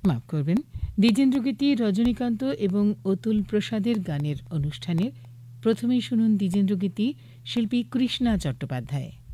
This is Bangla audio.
মাফ করবেন, দ্বিজেন্দ্রগীতি রজনীকান্ত এবং অতুল প্রসাদের গানের অনুষ্ঠানে প্রথমেই শুনুন দ্বিজেন্দ্রগীতি শিল্পী কৃষ্ণা চট্টোপাধ্যায়।